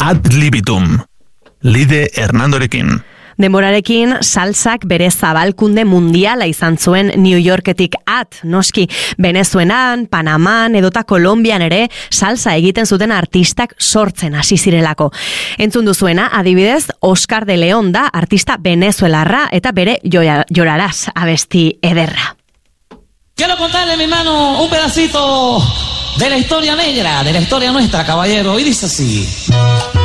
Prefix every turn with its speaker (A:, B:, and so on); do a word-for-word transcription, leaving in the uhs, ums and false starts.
A: Ad libitum, Lide Hernandorekin.
B: Denborarekin salsak bere zabalkunde mundiala izan zuen New Yorketik at, noski, Venezuelan, Panaman edota Kolonbian ere salsa egiten zuten artistak sortzen hasi zirelako. Entzun duzuena, adibidez, Oscar de León da artista venezuelarra eta bere Llorarás abesti ederra.
C: Quiero contarle, mi hermano, un pedacito de la historia negra, de la historia nuestra, caballero, y dice así.